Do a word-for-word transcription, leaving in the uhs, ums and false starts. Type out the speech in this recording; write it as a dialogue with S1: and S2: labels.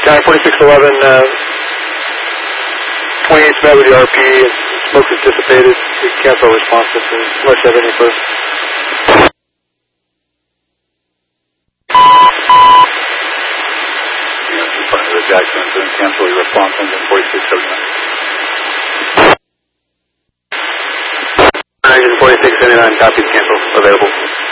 S1: County forty-six eleven, uh, twenty-eight's met with the R P, smoke is dissipated, we cancel our response unless you have any further.
S2: The Jackson and cancel your response on forty-six seventy-nine.
S1: Agent forty-six seventy-nine, copy, cancel, available.